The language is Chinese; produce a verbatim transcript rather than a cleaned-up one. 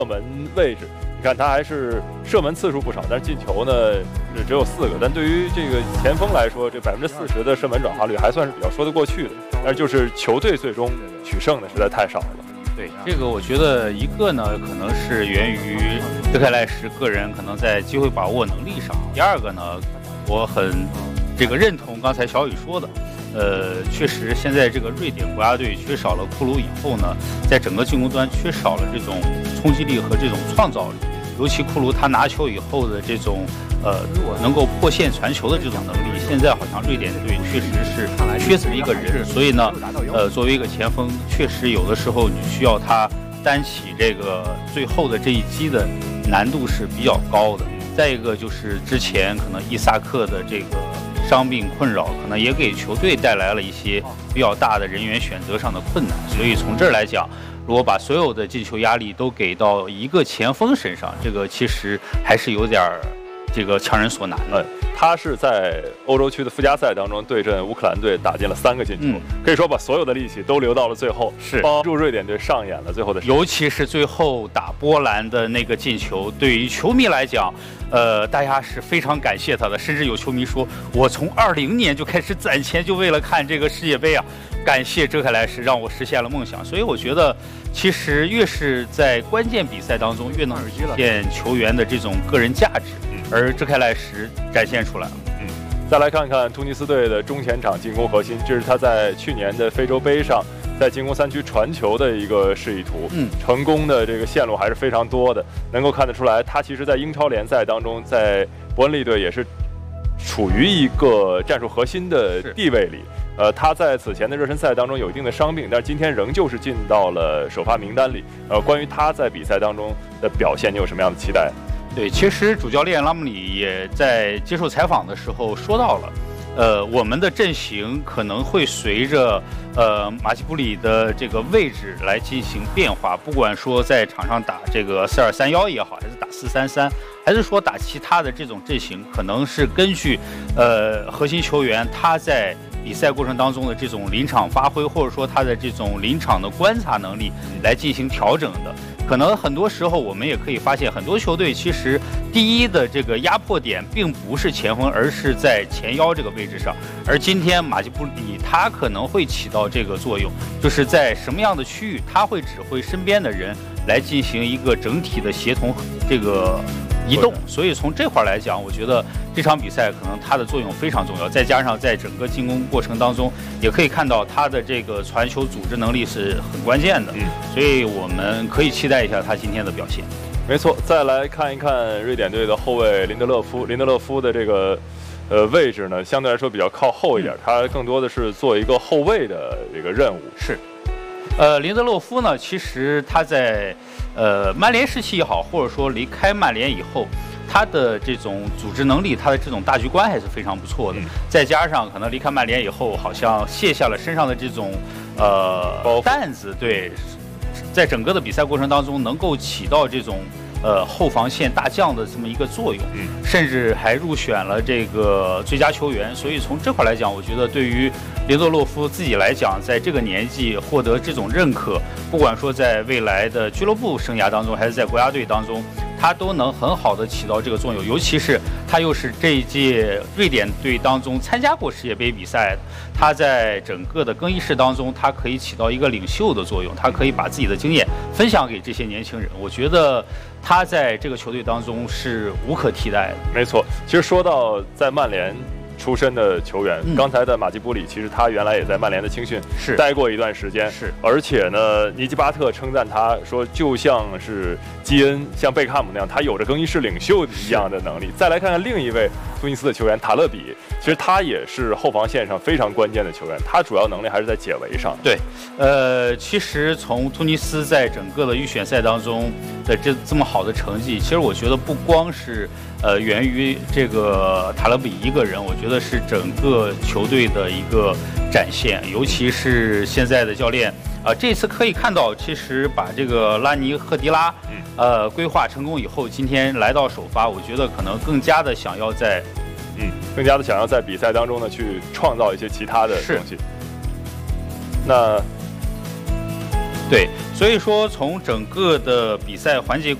射门位置，你看他还是射门次数不少，但是进球呢只有四个。但对于这个前锋来说，这百分之四十的射门转化率还算是比较说得过去的。但是就是球队最终取胜的实在太少了。 对，这个我觉得一个呢，可能是源于德凯莱什个人可能在机会把握能力上；第二个呢，我很这个认同刚才小雨说的。呃，确实，现在这个瑞典国家队缺少了库卢以后呢，在整个进攻端缺少了这种冲击力和这种创造力。尤其库卢他拿球以后的这种呃能够破线传球的这种能力，现在好像瑞典队确实是缺这么一个人。所以呢，呃，作为一个前锋，确实有的时候你需要他担起这个最后的这一击的难度是比较高的。再一个就是之前可能伊萨克的这个伤病困扰，可能也给球队带来了一些比较大的人员选择上的困难。所以从这儿来讲，如果把所有的进球压力都给到一个前锋身上，这个其实还是有点这个强人所难的。 他是在欧洲区的附加赛当中对阵乌克兰队打进了三个进球，嗯、可以说把所有的力气都留到了最后， 是帮助瑞典队上演了最后的。 尤其是最后打波兰的那个进球，对于球迷来讲，呃，大家是非常感谢他的。甚至有球迷说，我从二零年就开始攒钱，就为了看这个世界杯啊！感谢哲凯莱什，让我实现了梦想。所以我觉得，其实越是在关键比赛当中，越能体现球员的这种个人价值。而哲凯莱什展现出来了。 嗯，再来看看突尼斯队的中前场进攻核心，这是他在去年的非洲杯上在进攻三区传球的一个示意图。嗯，成功的这个线路还是非常多的，能够看得出来，他其实在英超联赛当中，在伯恩利队也是处于一个战术核心的地位里。呃，他在此前的热身赛当中有一定的伤病，但是今天仍旧是进到了首发名单里。呃，关于他在比赛当中的表现，你有什么样的期待？ 对，其实主教练拉姆里也在接受采访的时候说到了，呃，我们的阵型可能会随着呃马基布里的这个位置来进行变化，不管说在场上打这个四二三幺也好，还是打四三三，还是说打其他的这种阵型，可能是根据呃核心球员他在比赛过程当中的这种临场发挥，或者说他的这种临场的观察能力来进行调整的。可能很多时候我们也可以发现，很多球队其实第一的这个压迫点并不是前锋，而是在前腰这个位置上。而今天马基布里他可能会起到这个作用，就是在什么样的区域，他会指挥身边的人来进行一个整体的协同这个移动。所以从这块来讲，我觉得这场比赛可能它的作用非常重要。再加上在整个进攻过程当中，也可以看到他的这个传球组织能力是很关键的。嗯，所以我们可以期待一下他今天的表现。 没错，再来看一看瑞典队的后卫林德勒夫。林德勒夫的这个呃位置呢，相对来说比较靠后一点，嗯、他更多的是做一个后卫的这个任务。 是。呃，林德勒夫呢，其实他在呃曼联时期也好，或者说离开曼联以后，他的这种组织能力，他的这种大局观还是非常不错的。嗯、再加上可能离开曼联以后，好像卸下了身上的这种呃担子，对，在整个的比赛过程当中，能够起到这种呃后防线大将的这么一个作用，嗯、甚至还入选了这个最佳球员。所以从这块来讲，我觉得对于林德洛夫自己来讲，在这个年纪获得这种认可，不管说在未来的俱乐部生涯当中，还是在国家队当中，他都能很好的起到这个作用。尤其是他又是这一届瑞典队当中参加过世界杯比赛的，他在整个的更衣室当中，他可以起到一个领袖的作用，他可以把自己的经验分享给这些年轻人。我觉得他在这个球队当中是无可替代的。 没错，其实说到在曼联出身的球员，嗯、刚才的马基布里，其实他原来也在曼联的青训是待过一段时间， 是， 而且呢，尼基巴特称赞他说，就像是基恩、像贝克汉姆那样，他有着更衣室领袖一样的能力。再来看看另一位突尼斯的球员塔勒比，其实他也是后防线上非常关键的球员，他主要能力还是在解围上。 对，呃，其实从突尼斯在整个的预选赛当中的这这么好的成绩，其实我觉得不光是呃源于这个塔勒比一个人，我觉得是整个球队的一个展现，尤其是现在的教练啊、呃，这次可以看到，其实把这个拉尼赫迪拉呃规划成功以后，今天来到首发，我觉得可能更加的想要在嗯更加的想要在比赛当中呢去创造一些其他的东西。那对，所以说从整个的比赛环节